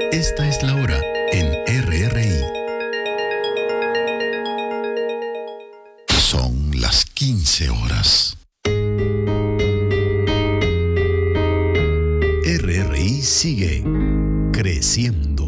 Esta es la hora en RRI. Son las 15 horas. RRI sigue creciendo.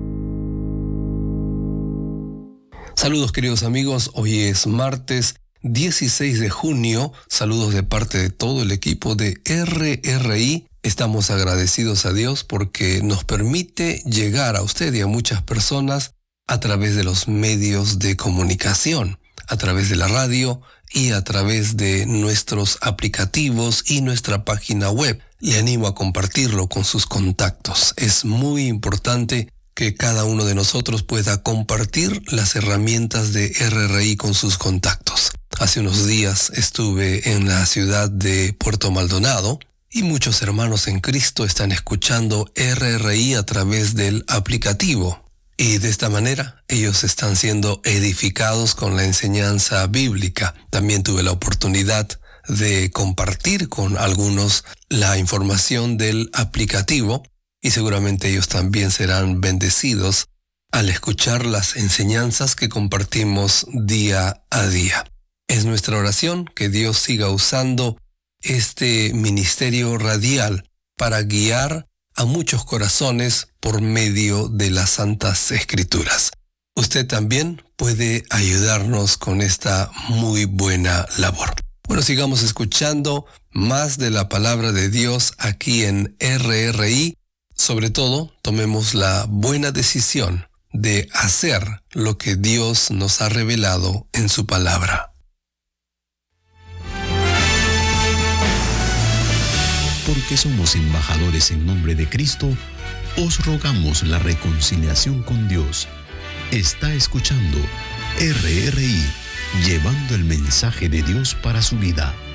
Saludos queridos amigos, hoy es martes 16 de junio, saludos de parte de todo el equipo de RRI. Estamos agradecidos a Dios porque nos permite llegar a usted y a muchas personas a través de los medios de comunicación, a través de la radio y a través de nuestros aplicativos y nuestra página web. Le animo a compartirlo con sus contactos. Es muy importante que cada uno de nosotros pueda compartir las herramientas de RRI con sus contactos. Hace unos días estuve en la ciudad de Puerto Maldonado y muchos hermanos en Cristo están escuchando RRI a través del aplicativo. Y de esta manera ellos están siendo edificados con la enseñanza bíblica. También tuve la oportunidad de compartir con algunos la información del aplicativo y seguramente ellos también serán bendecidos al escuchar las enseñanzas que compartimos día a día. Es nuestra oración que Dios siga usando este ministerio radial para guiar a muchos corazones por medio de las Santas Escrituras. Usted también puede ayudarnos con esta muy buena labor. Bueno, sigamos escuchando más de la palabra de Dios aquí en RRI. Sobre todo, tomemos la buena decisión de hacer lo que Dios nos ha revelado en su palabra. Porque somos embajadores en nombre de Cristo, os rogamos la reconciliación con Dios. Está escuchando RRI, llevando el mensaje de Dios para su vida.